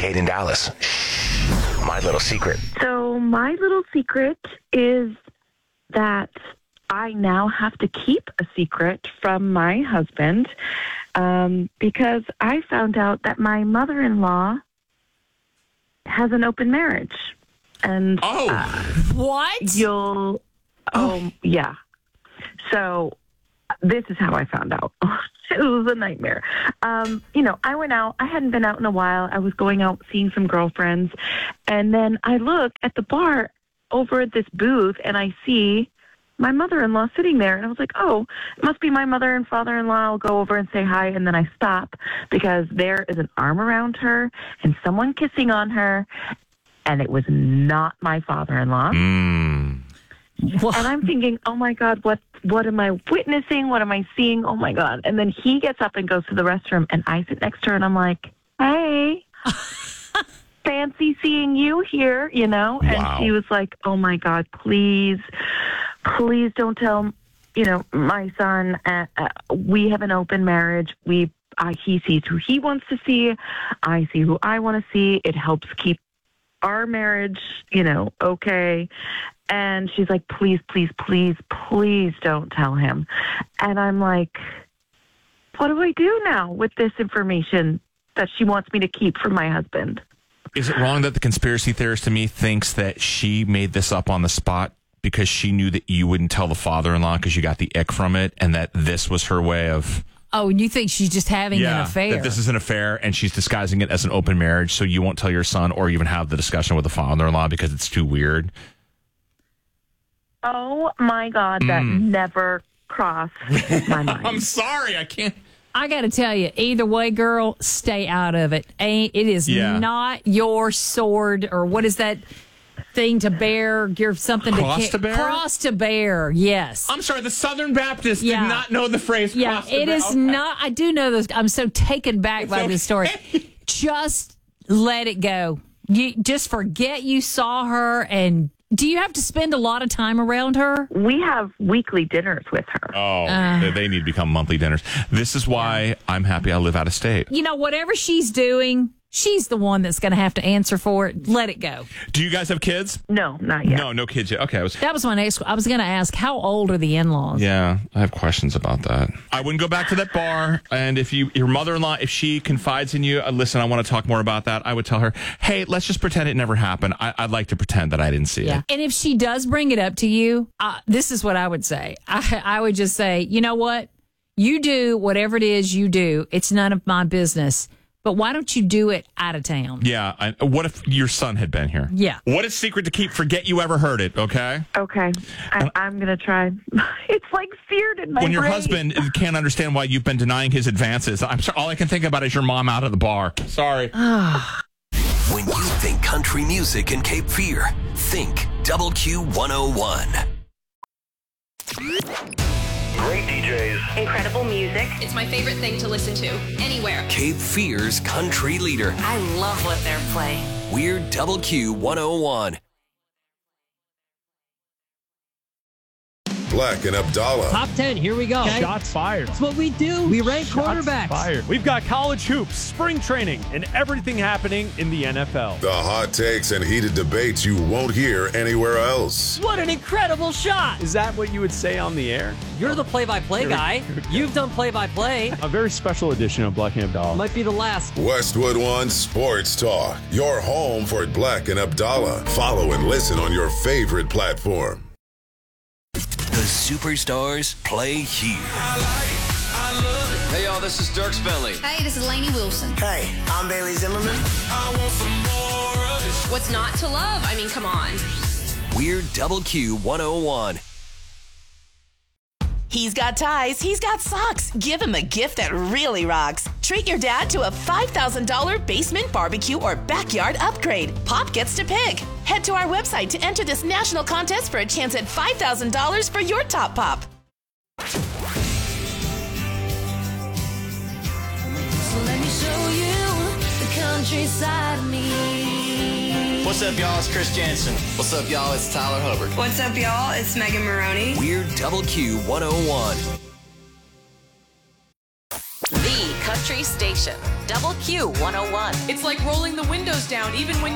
Kate in Dallas. My little secret. So my little secret is that I now have to keep a secret from my husband because I found out that my mother-in-law has an open marriage. And what? Yeah. So this is how I found out. It was a nightmare. I went out. I hadn't been out in a while. I was going out seeing some girlfriends. And then I look at the bar over at this booth, and I see my mother-in-law sitting there. And I was like, oh, it must be my mother and father-in-law. I'll go over and say hi. And then I stop because there is an arm around her and someone kissing on her. And it was not my father-in-law. And I'm thinking, oh, my God, what am I witnessing? What am I seeing? Oh, my God. And then he gets up and goes to the restroom, and I sit next to her, and I'm like, hey, fancy seeing you here, And she was like, oh, my God, please don't tell, my son. We have an open marriage. He sees who he wants to see. I see who I want to see. It helps keep our marriage, okay. And she's like, please don't tell him. And I'm like, what do I do now with this information that she wants me to keep from my husband? Is it wrong that the conspiracy theorist to me thinks that she made this up on the spot because she knew that you wouldn't tell the father-in-law because you got the ick from it, and that this was her way of... Oh, and you think she's just having an affair? That this is an affair, and she's disguising it as an open marriage, so you won't tell your son or even have the discussion with the father-in-law because it's too weird? Oh, my God, that never crossed my mind. I'm sorry, I can't... I got to tell you, either way, girl, stay out of it. It is not your sword, or what is that thing to bear? Give something cross to bear? Cross to bear, yes. I'm sorry, the Southern Baptist did not know the phrase cross to bear. It is not. I do know this. I'm so taken back by this story. Just let it go. You just forget you saw her. And do you have to spend a lot of time around her? We have weekly dinners with her. Oh, they need to become monthly dinners. This is why I'm happy I live out of state. Whatever she's doing, she's the one that's going to have to answer for it. Let it go. Do you guys have kids? No, not yet. No kids yet. Okay. That was my next. I was going to ask, how old are the in-laws? Yeah, I have questions about that. I wouldn't go back to that bar. And if your mother-in-law, if she confides in you, listen, I want to talk more about that, I would tell her, hey, let's just pretend it never happened. I'd like to pretend that I didn't see it. And if she does bring it up to you, this is what I would say. I would just say, you know what? You do whatever it is you do. It's none of my business. But why don't you do it out of town? Yeah. What if your son had been here? Yeah. What is secret to keep? Forget you ever heard it, okay? Okay. I'm going to try. It's like seared in my When your brain. husband can't understand why you've been denying his advances, I'm sorry, all I can think about is your mom out of the bar. Sorry. When you think country music and Cape Fear, think Double Q 101. Great DJs. Incredible music. It's my favorite thing to listen to anywhere. Cape Fear's country leader. I love what they're playing. We're Double Q 101. Black and Abdallah. Top 10, here we go. Okay. Shots fired. That's what we do. We rank quarterbacks. Fired. We've got college hoops, spring training, and everything happening in the NFL. The hot takes and heated debates you won't hear anywhere else. What an incredible shot. Is that what you would say on the air? You're the play-by-play guy. You've done play-by-play. A very special edition of Black and Abdallah. Might be the last. Westwood One Sports Talk. Your home for Black and Abdallah. Follow and listen on your favorite platform. The superstars play here. Hey, y'all, this is Dirk Bentley. Hey, this is Lainey Wilson. Hey, I'm Bailey Zimmerman. I want some more of this. What's not to love? I mean, come on. We're Double Q 101. He's got ties, he's got socks. Give him a gift that really rocks. Treat your dad to a $5,000 basement barbecue or backyard upgrade. Pop gets to pick. Head to our website to enter this national contest for a chance at $5,000 for your top pop. So let me show you the countryside of me. What's up, y'all? It's Chris Jansen. What's up, y'all? It's Tyler Hubbard. What's up, y'all? It's Megan Maroney. We're Double Q 101. The country station, Double Q 101. It's like rolling the windows down even when